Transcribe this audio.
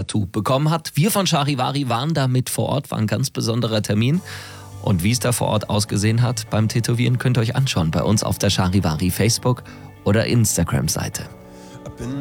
Tattoo bekommen hat. Wir von Charivari waren da mit vor Ort, war ein ganz besonderer Termin. Und wie es da vor Ort ausgesehen hat beim Tätowieren, könnt ihr euch anschauen bei uns auf der Charivari Facebook- oder Instagram-Seite.